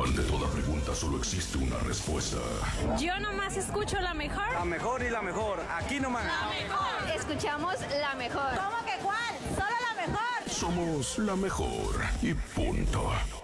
Ante toda pregunta solo existe una respuesta. Yo nomás escucho la mejor. La mejor y la mejor. Aquí nomás. La mejor. Escuchamos la mejor. ¿Cómo que cuál? Solo la mejor. Somos la mejor y punto.